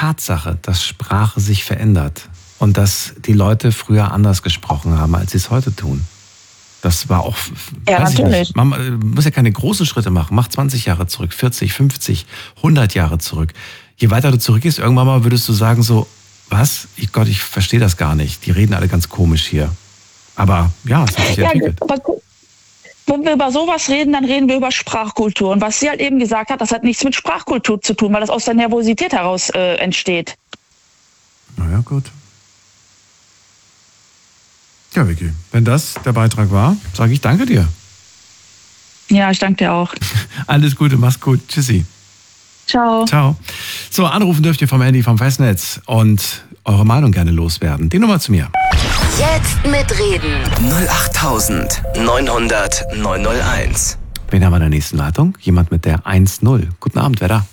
Tatsache, dass Sprache sich verändert und dass die Leute früher anders gesprochen haben, als sie es heute tun. Das war auch, Ja, weiß ich natürlich. nicht, man muss ja keine großen Schritte machen. Mach 20 Jahre zurück, 40, 50, 100 Jahre zurück. Je weiter du zurückgehst, irgendwann mal würdest du sagen so, was? Gott, ich verstehe das gar nicht. Die reden alle ganz komisch hier. Aber ja, es hat sich entwickelt. Aber wenn wir über sowas reden, dann reden wir über Sprachkultur. Und was sie halt eben gesagt hat, das hat nichts mit Sprachkultur zu tun, weil das aus der Nervosität heraus entsteht. Naja, gut. Ja, Vicky, wenn das der Beitrag war, sage ich danke dir. Ja, ich danke dir auch. Alles Gute, mach's gut. Tschüssi. Ciao. Ciao. So, anrufen dürft ihr vom Handy, vom Festnetz und eure Meinung gerne loswerden. Die Nummer zu mir. Jetzt mitreden. 08900 901. Wen haben wir in der nächsten Leitung? Jemand mit der 1-0. Guten Abend, wer da?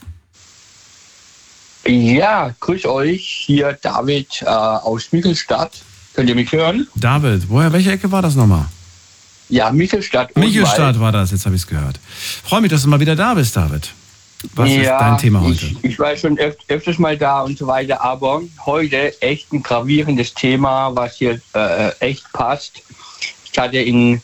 Ja, grüß euch. Hier David aus Michelstadt. Könnt ihr mich hören? David, welche Ecke war das nochmal? Ja, Michelstadt. Michelstadt war das, jetzt habe ich es gehört. Freue mich, dass du mal wieder da bist, David. Was ist dein Thema heute? Ich war schon öfters mal da und so weiter, aber heute echt ein gravierendes Thema, was hier echt passt. Ich hatte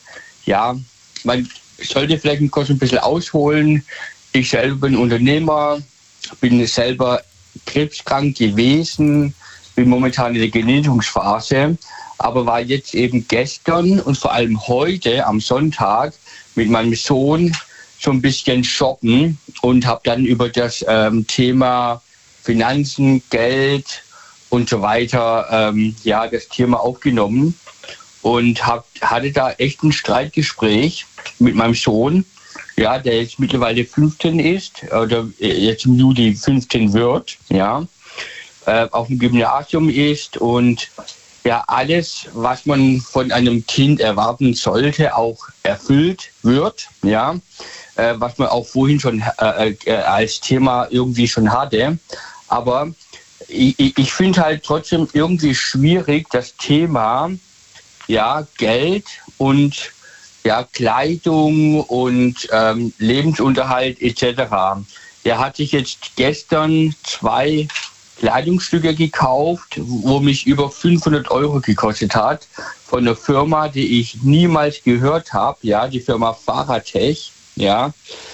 man sollte vielleicht kurz ein bisschen ausholen. Ich selber bin Unternehmer, bin selber krebskrank gewesen, bin momentan in der Genesungsphase, aber war jetzt eben gestern und vor allem heute am Sonntag mit meinem Sohn so ein bisschen shoppen und habe dann über das Thema Finanzen, Geld und so weiter das Thema aufgenommen und hatte da echt ein Streitgespräch mit meinem Sohn, ja, der jetzt mittlerweile 15 ist oder jetzt im Juli 15 wird, ja, auf dem Gymnasium ist und ja, alles, was man von einem Kind erwarten sollte, auch erfüllt wird, ja, was man auch vorhin schon als Thema irgendwie schon hatte. Aber ich finde halt trotzdem irgendwie schwierig, das Thema, ja, Geld und ja, Kleidung und Lebensunterhalt etc. Der hat sich jetzt gestern 2 Kleidungsstücke gekauft, wo mich über 500 € gekostet hat, von einer Firma, die ich niemals gehört habe, ja, die Firma Faratech, ja,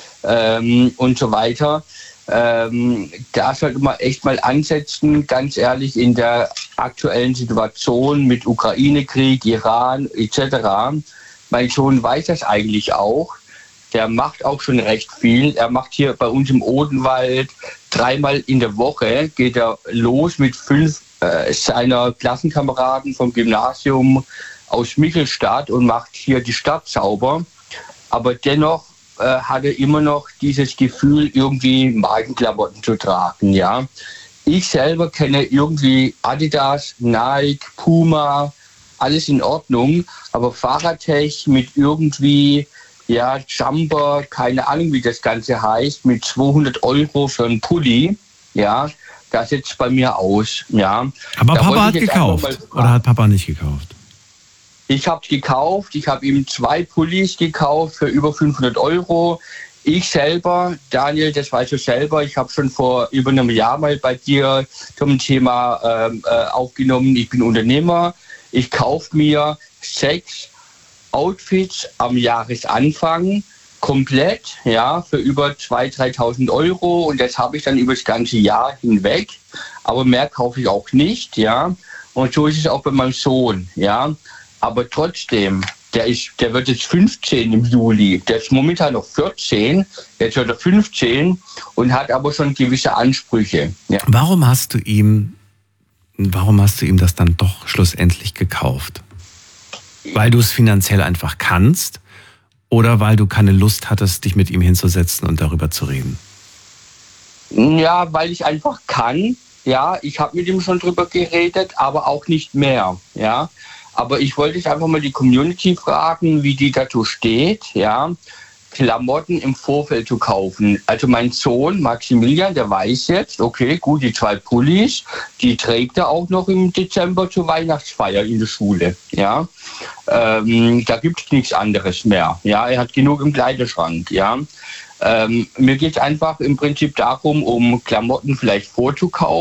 und so weiter. Da sollte man echt mal ansetzen, ganz ehrlich, in der aktuellen Situation mit Ukraine-Krieg, Iran etc. Mein Sohn weiß das eigentlich auch. Der macht auch schon recht viel. Er macht hier bei uns im Odenwald 3-mal in der Woche, geht er los mit 5 seiner Klassenkameraden vom Gymnasium aus Michelstadt und macht hier die Stadt sauber. Aber dennoch hat er immer noch dieses Gefühl, irgendwie Markenklamotten zu tragen. Ja. Ich selber kenne irgendwie Adidas, Nike, Puma, alles in Ordnung. Aber Faratech mit irgendwie... ja, Jumper, keine Ahnung, wie das Ganze heißt, mit 200 € für einen Pulli, ja, das setzt bei mir aus, ja. Aber Papa hat gekauft, oder hat Papa nicht gekauft? Ich habe es gekauft, ich habe ihm 2 Pullis gekauft für über 500 €. Ich selber, Daniel, das weißt du selber, ich habe schon vor über einem Jahr mal bei dir zum Thema aufgenommen, ich bin Unternehmer, ich kaufe mir 6 Outfits am Jahresanfang komplett, ja, für über 2.000, 3.000 € und das habe ich dann über das ganze Jahr hinweg, aber mehr kaufe ich auch nicht, ja, und so ist es auch bei meinem Sohn, ja, aber trotzdem, der wird jetzt 15 im Juli, der ist momentan noch 14, jetzt wird er 15 und hat aber schon gewisse Ansprüche. Ja. Warum hast du ihm das dann doch schlussendlich gekauft? Weil du es finanziell einfach kannst oder weil du keine Lust hattest, dich mit ihm hinzusetzen und darüber zu reden? Ja, weil ich einfach kann. Ja, ich habe mit ihm schon drüber geredet, aber auch nicht mehr. Ja, aber ich wollte jetzt einfach mal die Community fragen, wie die dazu steht. Ja, Klamotten im Vorfeld zu kaufen. Also mein Sohn Maximilian, der weiß jetzt, okay, gut, die 2 Pullis, die trägt er auch noch im Dezember zur Weihnachtsfeier in der Schule. Ja, da gibt es nichts anderes mehr. Ja, er hat genug im Kleiderschrank. Ja, mir geht es einfach im Prinzip darum, um Klamotten vielleicht vorzukaufen.